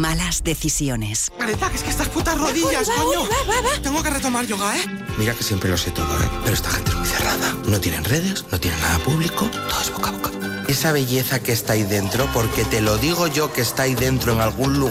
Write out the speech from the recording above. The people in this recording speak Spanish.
malas decisiones. Marita, que es que estas putas rodillas, coño. Va. Tengo que retomar yoga, ¿eh? Mira que siempre lo sé todo, ¿eh? Pero esta gente es muy cerrada. No tienen redes, no tienen nada público, todo es boca a boca. Esa belleza que está ahí dentro, porque te lo digo yo que está ahí dentro en algún lugar